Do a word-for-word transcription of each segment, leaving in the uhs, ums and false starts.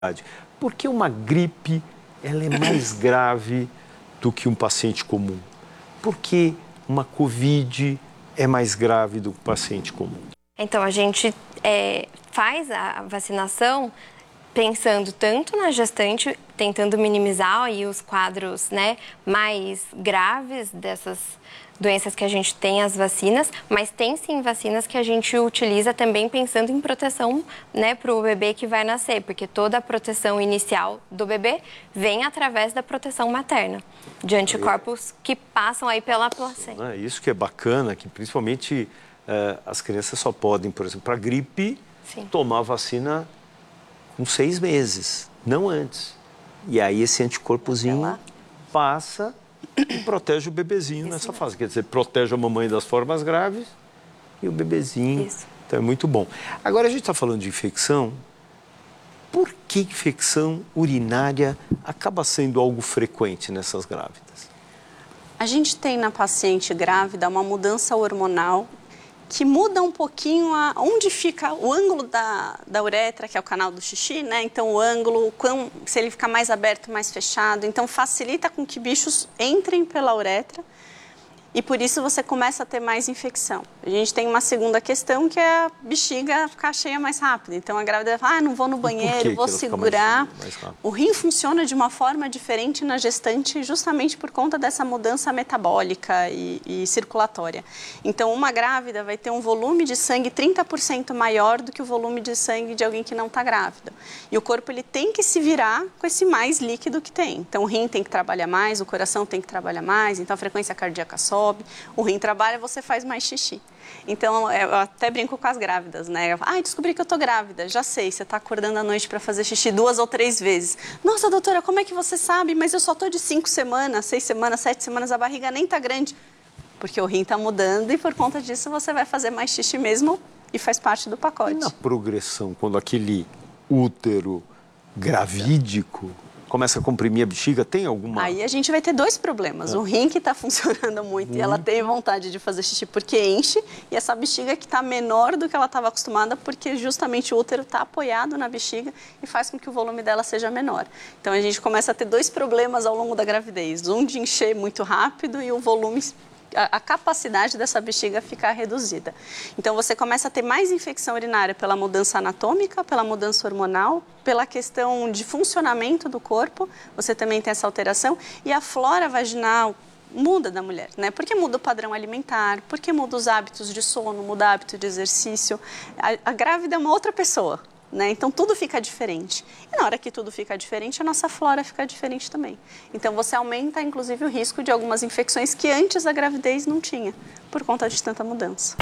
Por que uma gripe ela é mais grave do que um paciente comum? Por que uma Covid é mais grave do que um paciente comum? Então, a gente é, faz a vacinação pensando tanto na gestante, tentando minimizar aí os quadros, né, mais graves dessas doenças que a gente tem as vacinas, mas tem sim vacinas que a gente utiliza também pensando em proteção, né, para o bebê que vai nascer, porque toda a proteção inicial do bebê vem através da proteção materna, de anticorpos que passam aí pela placenta. Isso que é bacana, que principalmente eh, as crianças só podem, por exemplo, para gripe, sim, tomar vacina com seis meses, não antes. E aí esse anticorpozinho passa e protege o bebezinho Isso nessa mesmo. fase. Quer dizer, protege a mamãe das formas graves e o bebezinho. Isso. Então é muito bom. Agora a gente está falando de infecção. Por que infecção urinária acaba sendo algo frequente nessas grávidas? A gente tem na paciente grávida uma mudança hormonal que muda um pouquinho a, onde fica o ângulo da, da uretra, que é o canal do xixi, né? Então, o ângulo, quão, se ele ficar mais aberto, mais fechado. Então, facilita com que bichos entrem pela uretra e, por isso, você começa a ter mais infecção. A gente tem uma segunda questão, que é a bexiga ficar cheia mais rápido. Então, a grávida fala, ah, não vou no banheiro, vou segurar. Mais, mais o rim funciona de uma forma diferente na gestante, justamente por conta dessa mudança metabólica e, e circulatória. Então, uma grávida vai ter um volume de sangue trinta por cento maior do que o volume de sangue de alguém que não está grávida. E o corpo ele tem que se virar com esse mais líquido que tem. Então, o rim tem que trabalhar mais, o coração tem que trabalhar mais, então a frequência cardíaca sobe. O rim trabalha, você faz mais xixi. Então, eu até brinco com as grávidas, né? Ah, descobri que eu tô grávida. Já sei, você tá acordando à noite para fazer xixi duas ou três vezes. Nossa, doutora, como é que você sabe? Mas eu só tô de cinco semanas, seis semanas, sete semanas, a barriga nem tá grande. Porque o rim tá mudando e por conta disso você vai fazer mais xixi mesmo e faz parte do pacote. E na progressão, quando aquele útero gravídico começa a comprimir a bexiga, tem alguma... Aí a gente vai ter dois problemas. É. O rim que está funcionando muito hum. e ela tem vontade de fazer xixi porque enche, e essa bexiga que está menor do que ela estava acostumada porque justamente o útero está apoiado na bexiga e faz com que o volume dela seja menor. Então a gente começa a ter dois problemas ao longo da gravidez. Um de encher muito rápido e o volume... a capacidade dessa bexiga ficar reduzida. Então, você começa a ter mais infecção urinária pela mudança anatômica, pela mudança hormonal, pela questão de funcionamento do corpo, você também tem essa alteração, e a flora vaginal muda da mulher, né? Porque muda o padrão alimentar, porque muda os hábitos de sono, muda o hábito de exercício. A, a grávida é uma outra pessoa. Né? Então, tudo fica diferente. E na hora que tudo fica diferente, a nossa flora fica diferente também. Então, você aumenta, inclusive, o risco de algumas infecções que antes da gravidez não tinha, por conta de tanta mudança.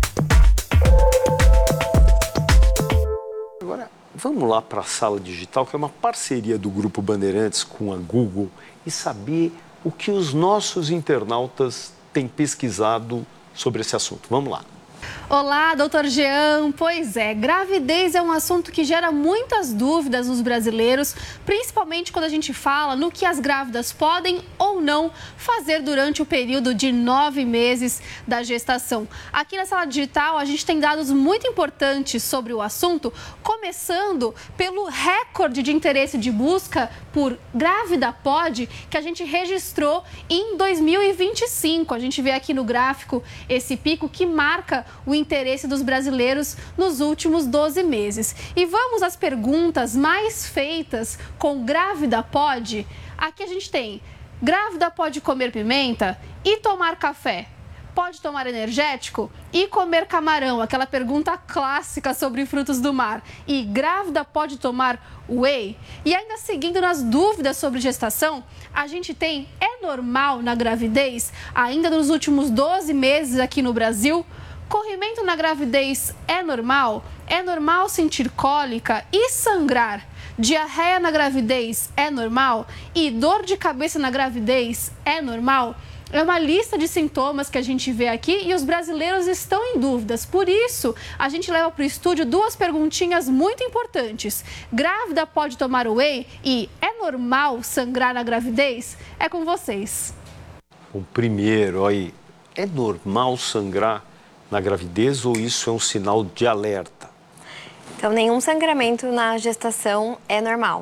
Agora, vamos lá para a Sala Digital, que é uma parceria do Grupo Bandeirantes com a Google, e saber o que os nossos internautas têm pesquisado sobre esse assunto. Vamos lá. Olá, doutor Jean. Pois é, gravidez é um assunto que gera muitas dúvidas nos brasileiros, principalmente quando a gente fala no que as grávidas podem ou não fazer durante o período de nove meses da gestação. Aqui na Sala Digital, a gente tem dados muito importantes sobre o assunto, começando pelo recorde de interesse de busca por Grávida Pode, que a gente registrou em dois mil e vinte e cinco. A gente vê aqui no gráfico esse pico que marca o interesse dos brasileiros nos últimos doze meses. E vamos às perguntas mais feitas com Grávida Pode. Aqui a gente tem: grávida pode comer pimenta e tomar café? Pode tomar energético e comer camarão? Aquela pergunta clássica sobre frutos do mar. E grávida pode tomar whey? E ainda seguindo nas dúvidas sobre gestação, a gente tem: é normal na gravidez, ainda nos últimos doze meses aqui no Brasil? Corrimento na gravidez é normal? É normal sentir cólica e sangrar? Diarreia na gravidez é normal? E dor de cabeça na gravidez é normal? É uma lista de sintomas que a gente vê aqui e os brasileiros estão em dúvidas. Por isso, a gente leva para o estúdio duas perguntinhas muito importantes. Grávida pode tomar whey? E é normal sangrar na gravidez? É com vocês. O primeiro, aí, é normal sangrar na gravidez ou isso é um sinal de alerta? Então, nenhum sangramento na gestação é normal.